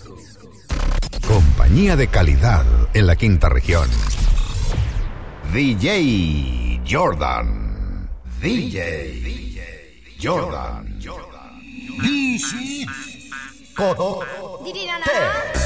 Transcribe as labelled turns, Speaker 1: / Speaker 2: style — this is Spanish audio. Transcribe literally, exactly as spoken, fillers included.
Speaker 1: Compañía de calidad en la quinta región. D J Jordan. D J Jordan. D C Codo.
Speaker 2: Dirirana.